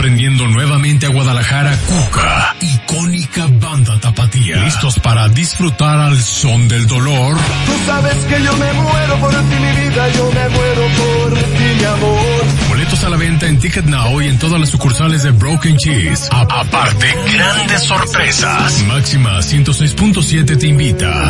sorprendiendo nuevamente a Guadalajara Cuca, icónica banda tapatía. ¿Listos para disfrutar al son del dolor? Tú sabes que yo me muero por ti, mi vida, yo me muero por ti, mi amor. Boletos a la venta en Ticket Now y en todas las sucursales de Broken Cheese. Aparte, grandes sorpresas. Máxima 106.7 te invita.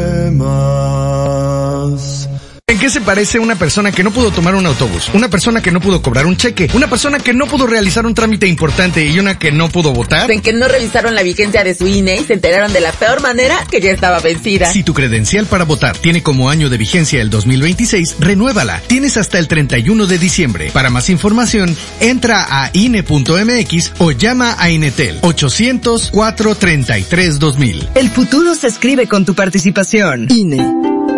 ¿En qué se parece una persona que no pudo tomar un autobús? Una persona que no pudo cobrar un cheque, una persona que no pudo realizar un trámite importante y una que no pudo votar. En que no revisaron la vigencia de su INE y se enteraron de la peor manera que ya estaba vencida. Si tu credencial para votar tiene como año de vigencia el 2026, renuévala. Tienes hasta el 31 de diciembre. Para más información, entra a INE.mx o llama a Inetel 800-433-2000. El futuro se escribe con tu participación. INE.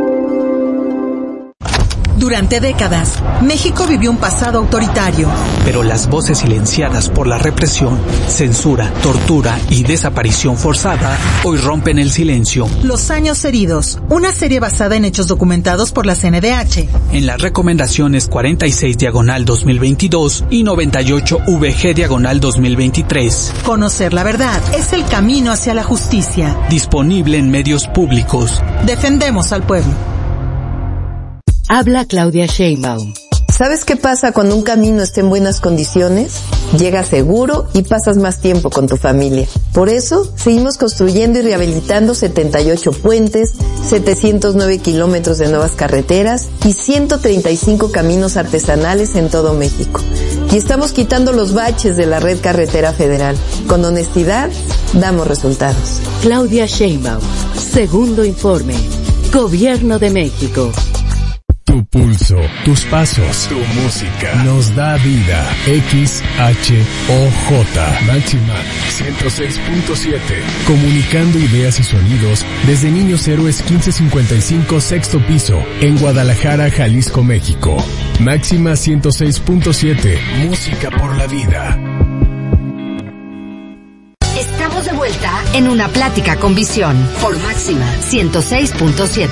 Durante décadas, México vivió un pasado autoritario. Pero las voces silenciadas por la represión, censura, tortura y desaparición forzada hoy rompen el silencio. Los años heridos, una serie basada en hechos documentados por la CNDH. En las recomendaciones 46/2022 y 98VG/2023. Conocer la verdad es el camino hacia la justicia. Disponible en medios públicos. Defendemos al pueblo. Habla Claudia Sheinbaum. ¿Sabes qué pasa cuando un camino está en buenas condiciones? Llegas seguro y pasas más tiempo con tu familia. Por eso, seguimos construyendo y rehabilitando 78 puentes, 709 kilómetros de nuevas carreteras y 135 caminos artesanales en todo México. Y estamos quitando los baches de la red carretera federal. Con honestidad, damos resultados. Claudia Sheinbaum. Segundo informe. Gobierno de México. Tu pulso, tus pasos, tu música nos da vida. XHOJ Máxima 106.7. Comunicando ideas y sonidos desde Niños Héroes 1555 sexto piso en Guadalajara, Jalisco, México. Máxima 106.7. Música por la vida. Estamos de vuelta en Una Plática con Visión por Máxima 106.7.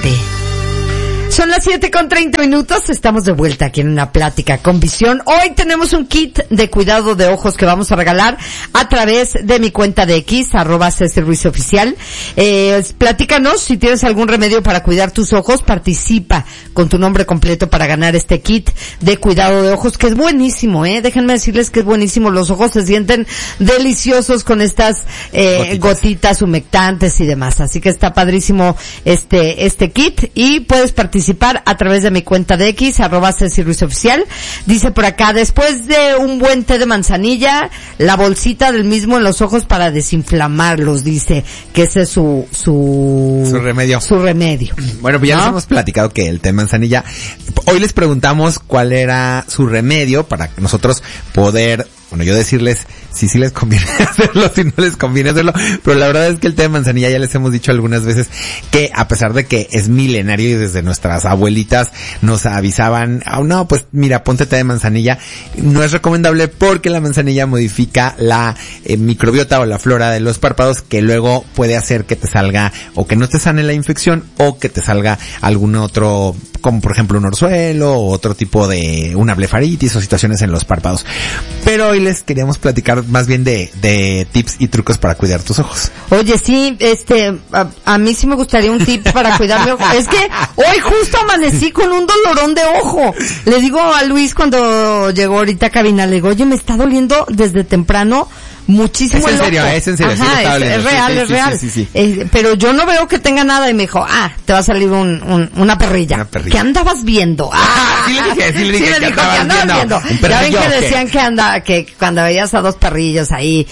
Son las 7:30, estamos de vuelta aquí en Una Plática con Visión. Hoy tenemos un kit de cuidado de ojos que vamos a regalar a través de mi cuenta de X, @CeciLuisOficial. Platícanos si tienes algún remedio para cuidar tus ojos, participa con tu nombre completo para ganar este kit de cuidado de ojos, que es buenísimo, déjenme decirles que es buenísimo, los ojos se sienten deliciosos con estas gotitas humectantes y demás, así que está padrísimo este kit y puedes participar a través de mi cuenta de X, @CeciLuisOficial. Dice por acá, después de un buen té de manzanilla, la bolsita del mismo en los ojos para desinflamarlos, dice que ese es su remedio. Su remedio. Bueno, pues ya les hemos platicado que el té de manzanilla, hoy les preguntamos cuál era su remedio para nosotros poder, yo decirles si sí les conviene hacerlo, si no les conviene hacerlo, pero la verdad es que el té de manzanilla ya les hemos dicho algunas veces que a pesar de que es milenario y desde nuestras abuelitas nos avisaban, no, pues mira, ponte té de manzanilla, no es recomendable porque la manzanilla modifica la microbiota o la flora de los párpados, que luego puede hacer que te salga o que no te sane la infección o que te salga algún otro, como por ejemplo un orzuelo o otro tipo de una blefaritis o situaciones en los párpados. Pero hoy les queríamos platicar más bien de tips y trucos para cuidar tus ojos. Oye, sí, a mí sí me gustaría un tip para cuidar mi ojo. Es que hoy justo amanecí con un dolorón de ojo. Le digo a Luis cuando llegó ahorita a cabina, le digo, oye, me está doliendo desde temprano muchísimo el ojo. Es en serio, ajá, sí, es real. Sí. Pero yo no veo que tenga nada y me dijo, te va a salir una perrilla. Una perrilla. ¿Qué andabas viendo? Sí le dije que andabas viendo. Ya ven que decían que cuando veías a dos perrillos ahí,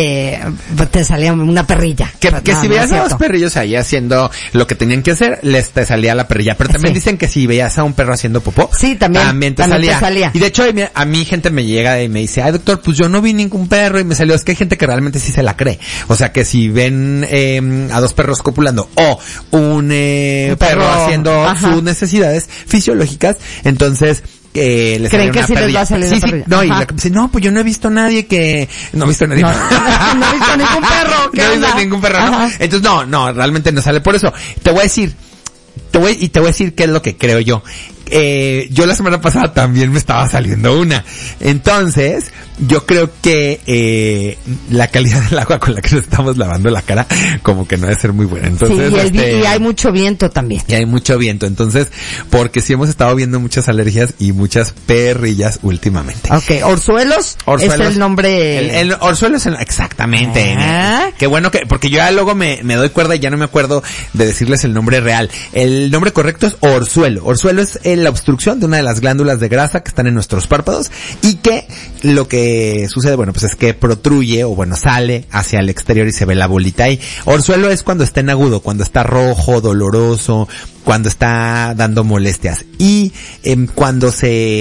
te salía una perrilla. Que si veías a dos perrillos ahí haciendo lo que tenían que hacer, te salía la perrilla. Pero también dicen que si veías a un perro haciendo popó, sí, también te salía. Y de hecho a mí gente me llega y me dice, doctor, pues yo no vi ningún perro y me salió. Es que hay gente que realmente sí se la cree. O sea que si ven a dos perros copulando o un perro haciendo sus necesidades fisiológicas, entonces les creen que sí les va a salir una perrilla. No, y la que dice, no, pues yo no he visto nadie que... No he visto nadie. No he visto ningún perro. No he visto ningún perro, ¿no? Entonces, no, realmente no sale por eso. Te voy a decir qué es lo que creo yo. yo la semana pasada también me estaba saliendo una. Entonces, yo creo que la calidad del agua con la que nos estamos lavando la cara como que no debe ser muy buena. Entonces, y hay mucho viento también. Y hay mucho viento. Entonces, porque sí hemos estado viendo muchas alergias y muchas perrillas últimamente. Okay, Orzuelos es el nombre. El orzuelo es exactamente. Qué bueno que, porque yo ya luego me doy cuerda y ya no me acuerdo de decirles el nombre real. El nombre correcto es orzuelo. Orzuelo es la obstrucción de una de las glándulas de grasa que están en nuestros párpados y que lo que sucede, bueno, pues es que protruye o bueno, sale hacia el exterior y se ve la bolita ahí. Orzuelo es cuando está en agudo, cuando está rojo, doloroso, cuando está dando molestias. Y cuando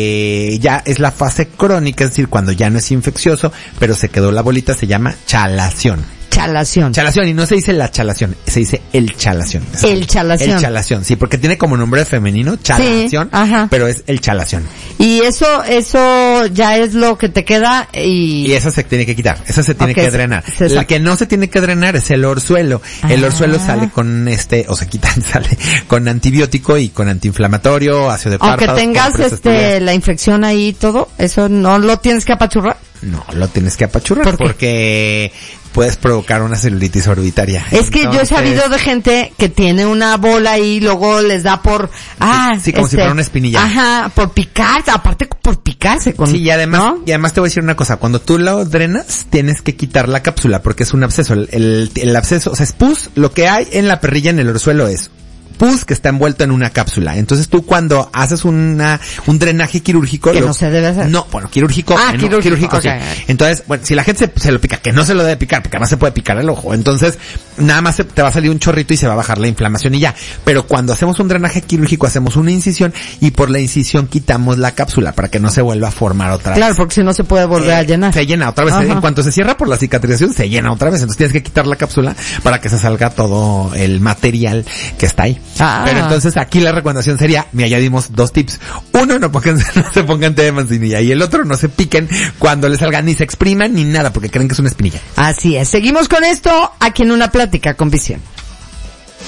ya es la fase crónica, es decir, cuando ya no es infeccioso, pero se quedó la bolita, se llama chalación. Chalación, y no se dice la chalación, se dice el chalación. El chalación. El chalación, sí, porque tiene como nombre femenino, chalación, sí, pero es el chalación. Y eso ya es lo que te queda y eso se tiene que quitar, eso se tiene que drenar. La que no se tiene que drenar es el orzuelo. El orzuelo sale con sale con antibiótico y con antiinflamatorio, ácido de párpado. Aunque tengas la infección ahí y todo, eso no lo tienes que apachurrar. No, lo tienes que apachurrar porque puedes provocar una celulitis orbitaria. Es que yo he sabido de gente que tiene una bola y luego les da por sí, como si fuera una espinilla. Ajá, por picarse, aparte por picarse con. Sí, y además te voy a decir una cosa, cuando tú lo drenas tienes que quitar la cápsula porque es un absceso. El absceso, o sea, es pus, lo que hay en la perrilla en el orzuelo es pus que está envuelto en una cápsula. Entonces tú cuando haces un drenaje quirúrgico... Que no se debe hacer. No, bueno, quirúrgico. Quirúrgico, okay. Sí. Entonces, bueno, si la gente se lo pica, que no se lo debe picar, porque además se puede picar el ojo. Entonces, nada más te va a salir un chorrito y se va a bajar la inflamación y ya. Pero cuando hacemos un drenaje quirúrgico, hacemos una incisión y por la incisión quitamos la cápsula para que no se vuelva a formar otra vez. Claro, porque si no se puede volver a llenar. Se llena otra vez. Ajá. En cuanto se cierra por la cicatrización, se llena otra vez. Entonces tienes que quitar la cápsula para que se salga todo el material que está ahí. Pero entonces aquí la recomendación sería, mira, ya dimos 2 tips. Uno, no se pongan té de manzanilla. Y el otro, no se piquen cuando les salgan, ni se expriman ni nada, porque creen que es una espinilla. Así es. Seguimos con esto aquí en Una Plática con Visión.